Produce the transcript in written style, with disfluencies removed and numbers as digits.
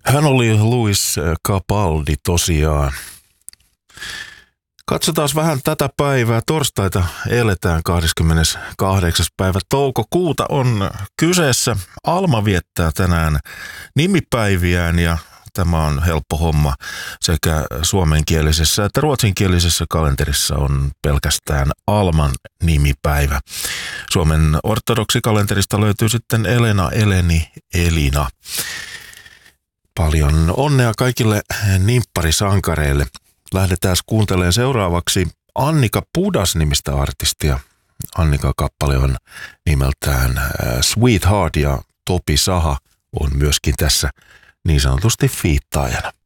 Hän oli Lewis Capaldi tosiaan. Katsotaan vähän tätä päivää. Torstaita eletään 28. päivä toukokuuta on kyseessä. Alma viettää tänään nimipäiviään ja tämä on helppo homma. Sekä suomenkielisessä että ruotsinkielisessä kalenterissa on pelkästään Alman nimipäivä. Suomen ortodoksikalenterista löytyy sitten Elena, Eleni, Elina. Paljon onnea kaikille nimpparisankareille. Lähdetään kuuntelemaan seuraavaksi Annika Pudas-nimistä artistia. Annika-kappale on nimeltään Sweetheart ja Topi Saha on myöskin tässä niin sanotusti fiittaajana.